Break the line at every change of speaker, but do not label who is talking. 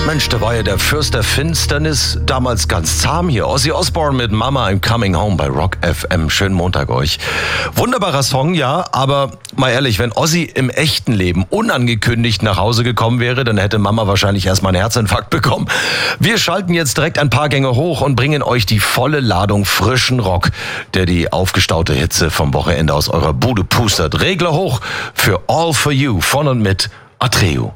Mensch, da war ja der Fürst der Finsternis damals ganz zahm hier. Ozzy Osbourne mit Mama I'm Coming Home bei Rock FM. Schönen Montag euch. Wunderbarer Song, ja, aber mal ehrlich, wenn Ozzy im echten Leben unangekündigt nach Hause gekommen wäre, dann hätte Mama wahrscheinlich erstmal einen Herzinfarkt bekommen. Wir schalten jetzt direkt ein paar Gänge hoch und bringen euch die volle Ladung frischen Rock, der die aufgestaute Hitze vom Wochenende aus eurer Bude pustet. Regler hoch für All For You von und mit Atreu.